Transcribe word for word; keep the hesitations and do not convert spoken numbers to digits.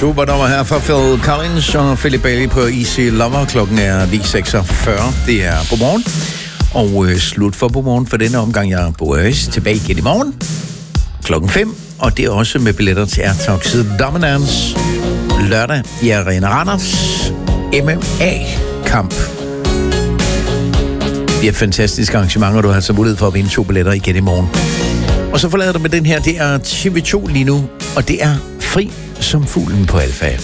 Super nummer her fra Phil Collins og Philip Bailey på Easy Lover. Klokken er ni seksogfyrre. Det er på morgen. Og øh, slut for på morgen for denne omgang. Jeg er Bo Øs tilbage igen i morgen. Klokken fem. Og det er også med billetter til Airtalks Dominance. Lørdag i Arena Randers. M M A-kamp. Det er fantastiske arrangementer, du har altså mulighed for at vinde to billetter igen i morgen. Og så forlader du med den her, det er T V to lige nu, og det er Fri som fuglen på Alfa.